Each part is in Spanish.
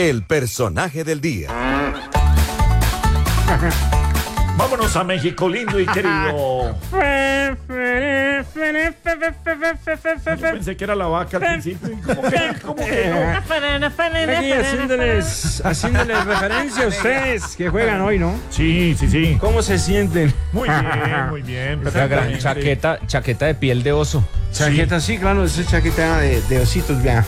el personaje del día. Vámonos a México, lindo y querido. Yo pensé que era la vaca al principio. ¿Cómo que no? Aquí haciéndoles referencia a ustedes que juegan hoy, ¿no? Sí. ¿Cómo se sienten? Muy bien. La gran chaqueta de piel de oso. Chaqueta, sí, claro, esa chaqueta de ositos, vean.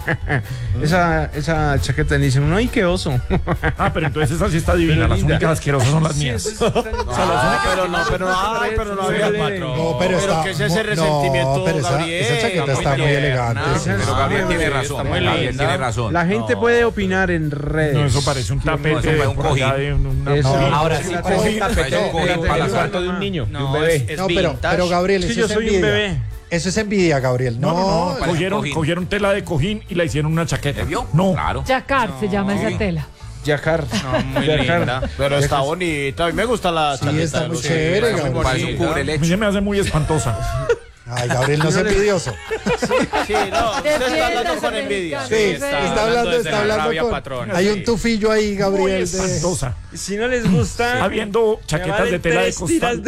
esa chaqueta le dicen, ¡ay, qué oso! Pero entonces esa sí está divina. Las únicas asquerosas son las mías. Pero no había patrón. No, pero ¿qué es ese resentimiento, pero Gabriel? esa chaqueta está muy elegante. Pero Gabriel tiene razón. Gabriel tiene razón. La gente puede opinar en redes. No, eso parece un tapete no, un por allá de una Eso. cojina. Ahora sí coge el tapete para el no, cuarto de un niño, de un bebé. No, pero Gabriel, Es que eso yo es soy un envidia. bebé. Eso es envidia, Gabriel. No, parece cojín. cogieron tela de cojín y la hicieron una chaqueta. ¿Vio? No. Claro. Jacquard se llama esa tela. Yacar. Muy linda. Pero está bonita. A mí me gusta la Sí, chaqueta. está de muy los- chévere, está muy Gabriel. Parece un bonita. A mí cubreleche. se me hace muy espantosa. Ay, Gabriel, no es envidioso. Sí, no, usted está hablando con envidia. Sí, está hablando desde la rabia, con... patrón. Hay un tufillo ahí, Muy Gabriel. de- espantosa. Si no les gusta, Habiendo chaquetas de tela de costal.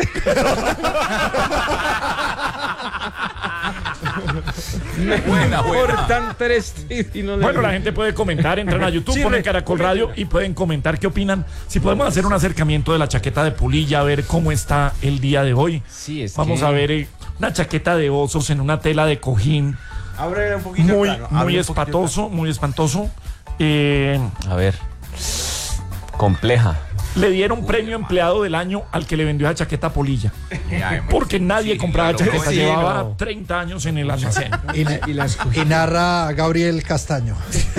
Buena. Cortan 3 y no les Bueno, la gusta. gente puede comentar, entran a YouTube, Sí, ponen Caracol Radio y pueden comentar qué opinan. Si podemos hacer un acercamiento de la chaqueta de Polilla, a ver cómo está el día de hoy. Sí, es Vamos que- a ver una chaqueta de osos en una tela de cojín. Ábrele un poquito. Muy, claro, muy ábrele un poquito. espantoso, muy espantoso. A ver. Compleja. Le dieron premio empleado del año al que le vendió esa chaqueta a Polilla. Porque nadie compraba claro, chaqueta, sí, llevaba no. 30 años en el almacén. Y las Y narra Gabriel Castaño.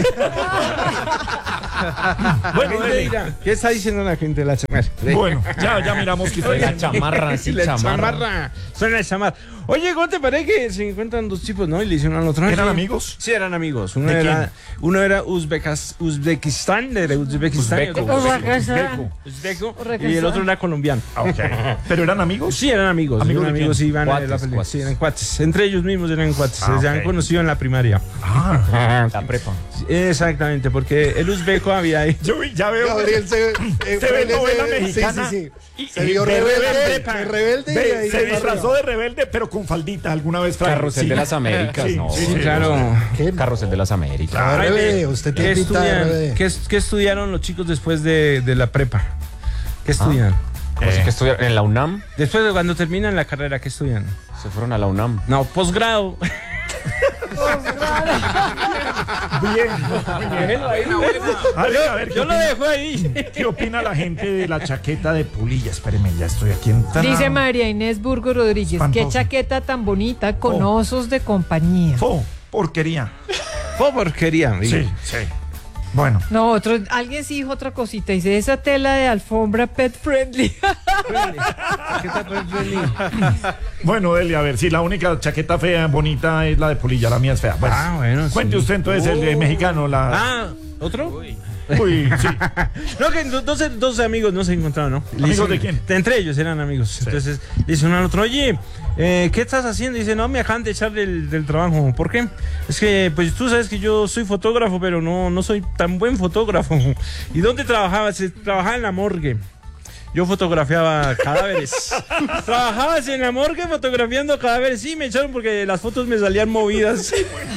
Bueno, dele. ¿Qué está diciendo la gente de la chamarra? Bueno, ya miramos qué está La diciendo. chamarra, sí, la chamarra. chamarra. Suena la chamarra. Oye, ¿cómo te parece que se encuentran dos tipos, no? Y le hicieron al otro. ¿Eran Sí. amigos? Sí, eran amigos. Uno ¿De era Uzbekistán, de Uzbekistán. y otro uzbeco, y el otro era colombiano. Ok. ¿Pero eran amigos? Sí, eran amigos. ¿Amigos Eran de amigos quién? y iban a la Cuates, pelea. cuates. Sí, eran cuates. Entre ellos mismos eran cuates. Se han ok. conocido en la primaria. La prepa. Exactamente, porque el uzbeco había ahí. Ya veo. Gabriel se ve novela mexicana. Sí. Y- Se vio de rebelde. y ahí Se se disfrazó de rebelde, pero con faldita alguna vez. Carrusel Sí. de las Américas, Sí, no. sí, Sí, claro. ¿Qué? Carrusel de las Américas. Ah, RBD, usted ¿Qué tiene pinta de estudian, RBD. qué estudiaron los chicos después de la prepa? ¿Qué estudian? Pues que estudiaron en la UNAM. Después de cuando terminan la carrera, ¿qué estudian? Se fueron a la UNAM. No, posgrado. Bien. A ver, Yo lo dejo ahí. ¿qué opina la gente de la chaqueta de Polilla? Espéreme, ya estoy aquí en... Dice María Inés Burgo Rodríguez, qué Espantoso. chaqueta tan bonita con Oh. osos de compañía. Porquería. Fue porquería. Sí. Bueno. No, alguien sí dijo otra cosita, dice esa tela de alfombra pet friendly. ¿Qué tal, Feli? Bueno, Delia, a ver, si la única chaqueta fea, bonita es la de Polilla, la mía es fea. Bueno, Bueno. cuente sí. usted entonces el de mexicano, la... Ah, ¿otro? Uy, sí. No, que dos amigos no se encontraron, ¿no? Le ¿Amigos dicen- de quién? Entre ellos eran amigos. Entonces le dicen uno al otro, oye, ¿qué estás haciendo? Y dice, no, me acaban de echar del trabajo. ¿Por qué? Es que, pues tú sabes que yo soy fotógrafo, pero no soy tan buen fotógrafo. ¿Y dónde trabajabas? Trabajaba en la morgue. Yo fotografiaba cadáveres. ¿Trabajabas en la morgue fotografiando cadáveres? Sí, me echaron porque las fotos me salían movidas.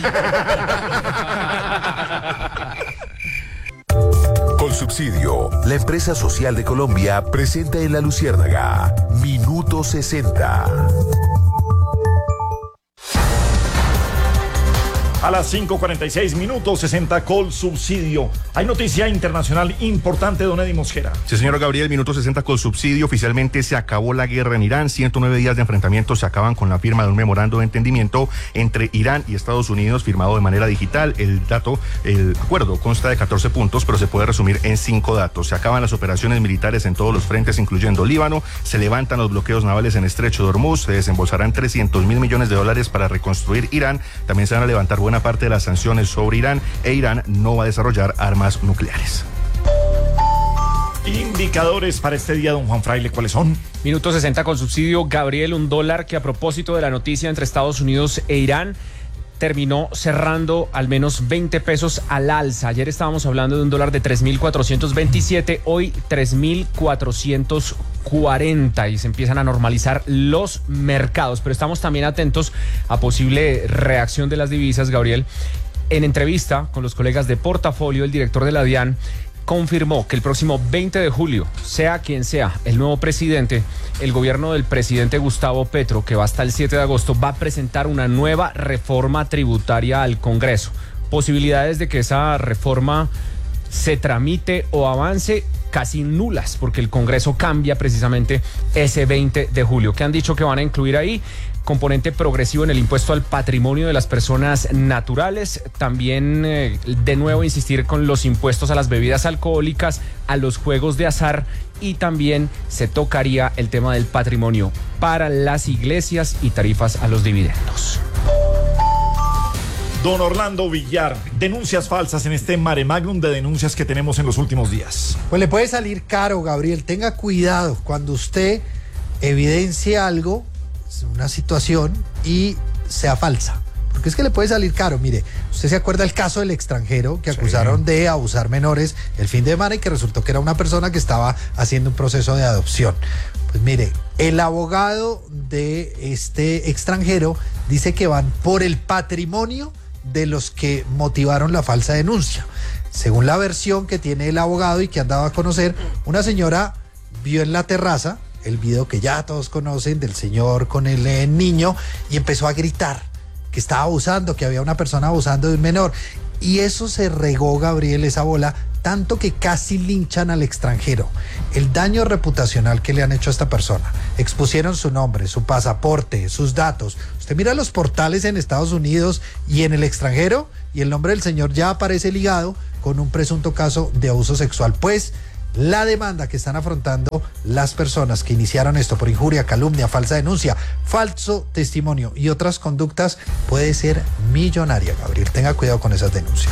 Colsubsidio, la empresa social de Colombia, presenta en La Luciérnaga Minuto 60. A las 5:46 minutos, 60 Colsubsidio. Hay noticia internacional importante, don Eddie Mosquera. Sí, señor Gabriel, minuto 60 Colsubsidio. Oficialmente se acabó la guerra en Irán. 109 días de enfrentamiento se acaban con la firma de un memorando de entendimiento entre Irán y Estados Unidos, firmado de manera digital. El acuerdo consta de 14 puntos, pero se puede resumir en 5 datos. Se acaban las operaciones militares en todos los frentes, incluyendo Líbano. Se levantan los bloqueos navales en Estrecho de Hormuz. Se desembolsarán $300 mil millones para reconstruir Irán. También se van a levantar buena parte de las sanciones sobre Irán, e Irán no va a desarrollar armas nucleares. Indicadores para este día, don Juan Fraile, ¿cuáles son? Minuto 60 con subsidio. Gabriel, un dólar que a propósito de la noticia entre Estados Unidos e Irán, terminó cerrando al menos 20 pesos al alza. Ayer estábamos hablando de un dólar de 3.427, hoy 3.440 y se empiezan a normalizar los mercados. Pero estamos también atentos a posible reacción de las divisas, Gabriel. En entrevista con los colegas de Portafolio, el director de la DIAN confirmó que el próximo 20 de julio, sea quien sea el nuevo presidente, el gobierno del presidente Gustavo Petro, que va hasta el 7 de agosto, va a presentar una nueva reforma tributaria al Congreso. Posibilidades de que esa reforma se tramite o avance casi nulas, porque el Congreso cambia precisamente ese 20 de julio. ¿Qué han dicho que van a incluir ahí? Componente progresivo en el impuesto al patrimonio de las personas naturales, también de nuevo insistir con los impuestos a las bebidas alcohólicas, a los juegos de azar, y también se tocaría el tema del patrimonio para las iglesias y tarifas a los dividendos. Don Orlando Villar, denuncias falsas en este mare magnum de denuncias que tenemos en los últimos días. Pues le puede salir caro, Gabriel. Tenga cuidado cuando usted evidencie algo, una situación, y sea falsa. Porque es que le puede salir caro. Mire, usted se acuerda el caso del extranjero que acusaron de abusar menores el fin de semana y que resultó que era una persona que estaba haciendo un proceso de adopción. Pues mire, el abogado de este extranjero dice que van por el patrimonio de los que motivaron la falsa denuncia. Según la versión que tiene el abogado y que han dado a conocer, una señora vio en la terraza el video que ya todos conocen del señor con el niño y empezó a gritar que estaba abusando, que había una persona abusando de un menor. Y eso se regó, Gabriel, esa bola, tanto que casi linchan al extranjero. El daño reputacional que le han hecho a esta persona. Expusieron su nombre, su pasaporte, sus datos. Usted mira los portales en Estados Unidos y en el extranjero y el nombre del señor ya aparece ligado con un presunto caso de abuso sexual. Pues la demanda que están afrontando las personas que iniciaron esto por injuria, calumnia, falsa denuncia, falso testimonio y otras conductas puede ser millonaria, Gabriel. Tenga cuidado con esas denuncias.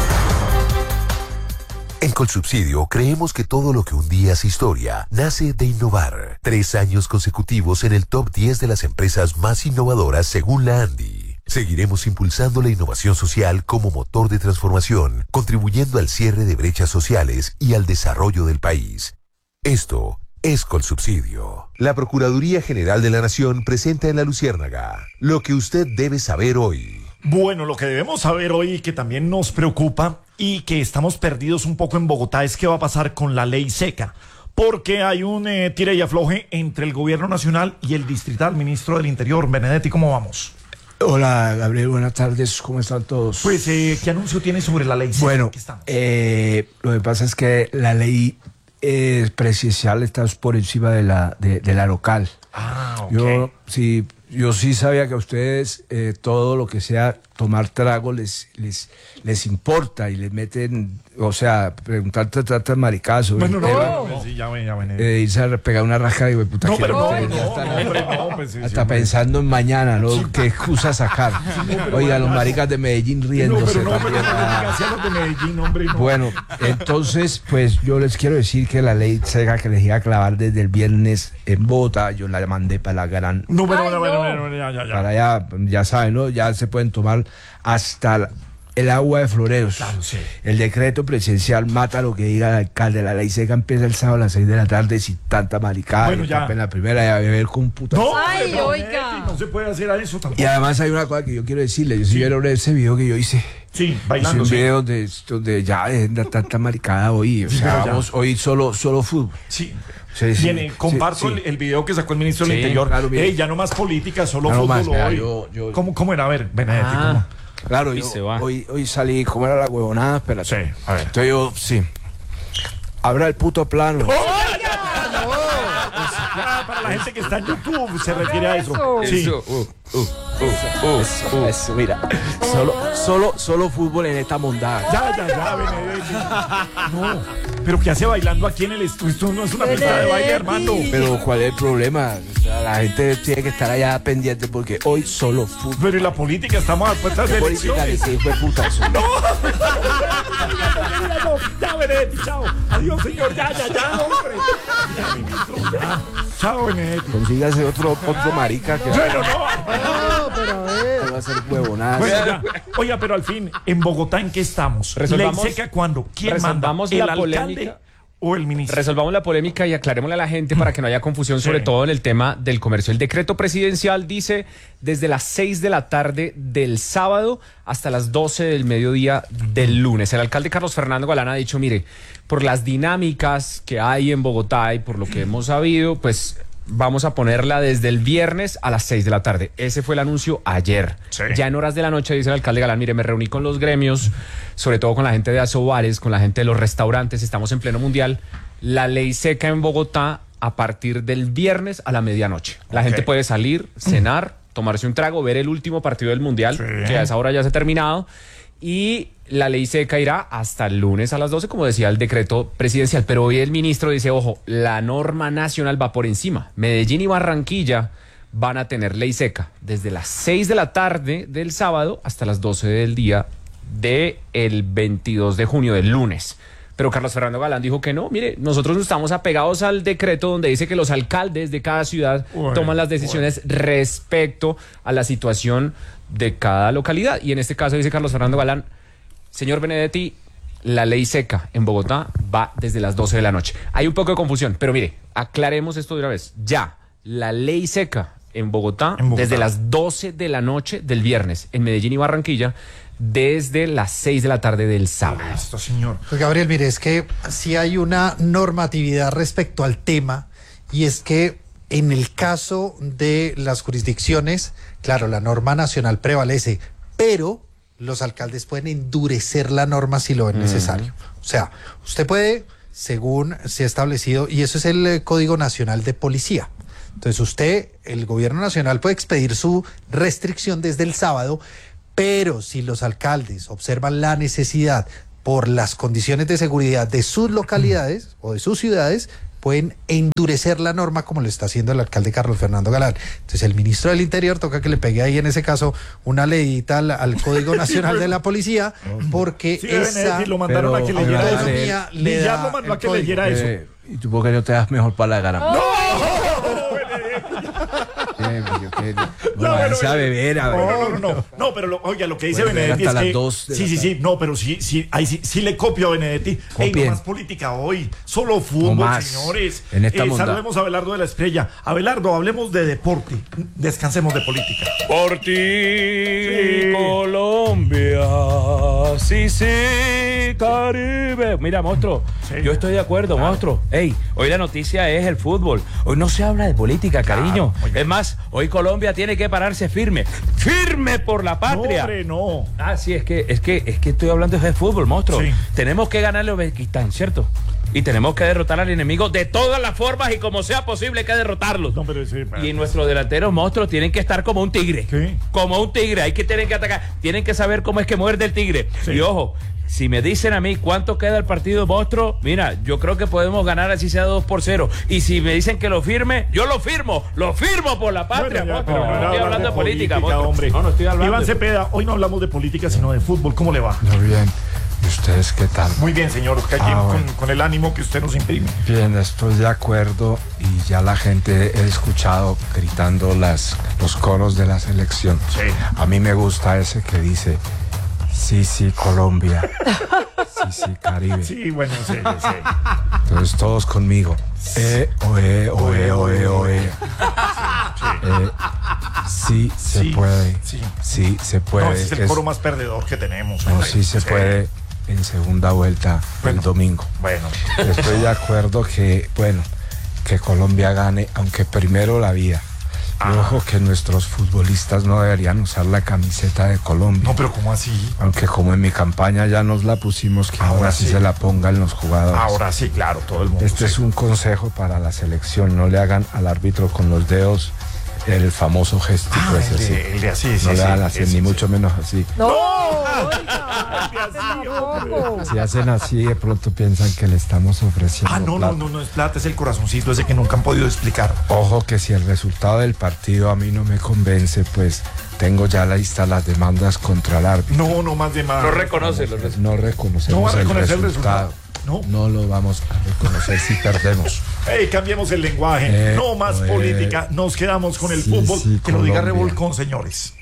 En Colsubsidio creemos que todo lo que un día es historia nace de innovar. 3 años consecutivos en el top 10 de las empresas más innovadoras según la ANDI. Seguiremos impulsando la innovación social como motor de transformación, contribuyendo al cierre de brechas sociales y al desarrollo del país. Esto es Colsubsidio. La Procuraduría General de la Nación presenta en La Luciérnaga lo que usted debe saber hoy. Bueno, lo que debemos saber hoy y que también nos preocupa y que estamos perdidos un poco en Bogotá es qué va a pasar con la ley seca. Porque hay un tira y afloje entre el gobierno nacional y el distrital. Ministro del Interior, Benedetti, ¿cómo vamos? Hola, Gabriel, buenas tardes, ¿cómo están todos? Pues, ¿qué anuncio tiene sobre la ley seca? Bueno, lo que pasa es que la ley presidencial está por encima de la local. Ah, ok. Yo sí sabía que a ustedes todo lo que sea tomar trago les importa y les meten, o sea, preguntarte tratas maricazo. Bueno, sí, ya ven. Irse a pegar una rasca y puta. No, que pero hasta pensando en mañana, ¿no? Sí, qué excusa sacar. Oiga, los maricas de Medellín riéndose también. Los de Medellín, hombre, no. Bueno, entonces, pues yo les quiero decir que la ley seca que les iba a clavar desde el viernes en Bogotá, yo la mandé para la gran... No, bueno, ya. Para allá, ya saben, ¿no? Ya se pueden tomar hasta el agua de floreos. Claro, sí. El decreto presidencial mata lo que diga el alcalde. La ley seca empieza el sábado a las 6 de la tarde sin tanta maricada. Bueno, ya. En la primera ya beber con puta. No, Ay, oiga. No se puede hacer a eso tampoco. Y además hay una cosa que yo quiero decirle. Yo sí vieron ese video que yo hice. Sí, bailando. Hice un video donde ya es tanta maricada hoy. O sea, vamos hoy solo fútbol. Sí. Sí, Viene, comparto sí. el video que sacó el ministro del Interior. Claro, ya no más política, solo no fútbol más, hoy. ¿Cómo era? A ver, Benedetti, ¿cómo? Claro, hoy salí, ¿cómo era la huevonada? Espérate. Sí, a ver. Entonces yo, sí. Abra el puto plano. Para la gente que está en YouTube se refiere a eso. Sí. Eso, mira. Solo fútbol en esta mondada. Ya, Benedetti. No. Pero ¿qué hace bailando aquí en el estudio? Esto no es una pista de baile, hermano. Pero ¿cuál es el problema? O sea, la gente tiene que estar allá pendiente porque hoy solo fútbol. Pero en la política estamos a puertas de elecciones. Fue puta eso. No. Ya, Benedetti, chao. Adiós, señor. Ya, hombre. Ya, ministro, ya. Chao, Benedetti. Consígase otro marica que... Bueno, no. Pero a ver. hacer huevonadas. Bueno, ya. Oiga, pero al fin, en Bogotá, ¿en qué estamos? Resolvamos- ¿Ley seca cuándo? ¿Quién manda? resolvamos ¿El la alcalde polémica. o el ministro? Resolvamos la polémica y aclarémosle a la gente para que no haya confusión, sobre todo en el tema del comercio. El decreto presidencial dice desde las 6 de la tarde del sábado hasta las 12 del mediodía del lunes. El alcalde Carlos Fernando Galán ha dicho, mire, por las dinámicas que hay en Bogotá y por lo que hemos sabido, pues vamos a ponerla desde el viernes a las 6 de la tarde. Ese fue el anuncio ayer. Sí. Ya en horas de la noche dice el alcalde Galán, mire, me reuní con los gremios, sobre todo con la gente de Asobares, con la gente de los restaurantes, estamos en pleno mundial. La ley seca en Bogotá a partir del viernes a la medianoche. La gente puede salir, cenar, tomarse un trago, ver el último partido del mundial, que a esa hora ya se ha terminado, y la ley seca irá hasta el lunes a las 12, como decía el decreto presidencial. Pero hoy el ministro dice, ojo, la norma nacional va por encima. Medellín y Barranquilla van a tener ley seca desde las 6 de la tarde del sábado hasta las 12 del día del 22 de junio, del lunes. Pero Carlos Fernando Galán dijo que no, mire, nosotros no estamos apegados al decreto donde dice que los alcaldes de cada ciudad toman las decisiones respecto a la situación de cada localidad. Y en este caso dice Carlos Fernando Galán, señor Benedetti, la ley seca en Bogotá va desde las 12 de la noche. Hay un poco de confusión, pero mire, aclaremos esto de una vez. Ya, la ley seca en Bogotá desde las 12 de la noche del viernes, en Medellín y Barranquilla, desde las 6 de la tarde del sábado. Esto, señor. Pues Gabriel, mire, es que sí hay una normatividad respecto al tema, y es que en el caso de las jurisdicciones, claro, la norma nacional prevalece, pero los alcaldes pueden endurecer la norma si lo ven necesario. O sea, usted puede, según se ha establecido, y eso es el Código Nacional de Policía. Entonces usted, el gobierno nacional, puede expedir su restricción desde el sábado, pero si los alcaldes observan la necesidad por las condiciones de seguridad de sus localidades o de sus ciudades, pueden endurecer la norma como lo está haciendo el alcalde Carlos Fernando Galán. Entonces el ministro del Interior toca que le pegue ahí en ese caso una leidita al Código Nacional de la Policía, porque Sí, esa Benedetti, lo mandaron a que leyera eso. autonomía le Y ya da lo mandó a el que código. leyera eso. ¿Y tú por qué no te das mejor para la gana? Bueno, a beber, a ver. No, pero oiga, lo que dice Bueno, Benedetti hasta es que las 2 de la sí, no, pero sí, ahí sí le copio a Benedetti. Ey, no Copien. más política hoy, solo fútbol, No más. señores. En esta monda. Saludemos a Abelardo de la Estrella. Abelardo, hablemos de deporte, descansemos de política. Por ti, Colombia, sí, Caribe. Mira, monstruo, yo estoy de acuerdo, monstruo. Ey, hoy la noticia es el fútbol. Hoy no se habla de política, cariño. Es más, hoy Colombia tiene que pararse firme por la patria. No, hombre, no. Ah, sí, es que estoy hablando de fútbol, monstruo. Sí. Tenemos que ganarle a Uzbekistán, ¿cierto? Y tenemos que derrotar al enemigo de todas las formas y como sea posible hay que derrotarlos. No, pero sí, Y nuestros delanteros monstruos tienen que estar como un tigre. ¿Qué? Como un tigre, tienen que atacar, tienen que saber cómo es que muerde el tigre. Sí. Y ojo, si me dicen a mí cuánto queda el partido monstruo, mira, yo creo que podemos ganar así sea 2-0. Y si me dicen que lo firme, yo lo firmo por la patria, Bueno, ya, monstruo. pero No estoy hablando de política, monstruo. hombre. No estoy hablando Iván de Cepeda, hoy no hablamos de política, sino de fútbol. ¿Cómo le va? Muy bien. ¿Y ustedes qué tal? Muy bien, señor. Que aquí Bueno. con el ánimo que usted nos imprime. Bien, estoy de acuerdo y ya la gente he escuchado gritando los coros de la selección. Sí. A mí me gusta ese que dice, sí, Colombia, sí, Caribe. Sí, bueno, sí. Entonces todos conmigo. Oe. Sí, se puede. Sí. Sí, se puede. No, ese es el coro más perdedor que tenemos. No, sí se puede en segunda vuelta el domingo. Bueno. Estoy de acuerdo que Colombia gane, aunque primero la vida. Y ojo que nuestros futbolistas no deberían usar la camiseta de Colombia. No, pero ¿cómo así? Aunque como en mi campaña ya nos la pusimos, que ahora sí se la pongan los jugadores. Ahora sí, claro, todo el mundo. Este es un consejo para la selección. No le hagan al árbitro con los dedos el famoso gestito ese, sí. el de así, No le hagan así, ni mucho menos así. No, oiga, tampoco. Si hacen así, de pronto piensan que le estamos ofreciendo plata. No es plata, es el corazoncito ese que nunca han podido explicar. Ojo que si el resultado del partido a mí no me convence, pues tengo ya listas las demandas contra el árbitro. No más de más. No reconoce los resultados. No reconocemos No va a reconocer el resultado. No lo vamos a reconocer si perdemos. Ey, cambiemos el lenguaje. No más política. Nos quedamos con el fútbol. Que lo diga Colombia. Revolcón, señores.